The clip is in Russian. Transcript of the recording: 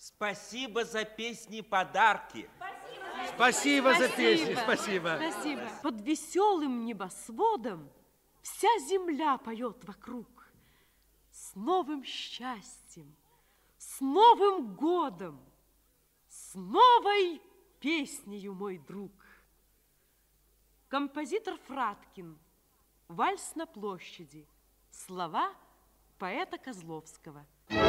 Спасибо за песни и подарки. Спасибо за песни, спасибо. Спасибо. Под веселым небосводом вся земля поет вокруг. С новым счастьем, с Новым годом, с новой песнею, мой друг. Композитор Фраткин. Вальс на площади. Слова поэта Козловского.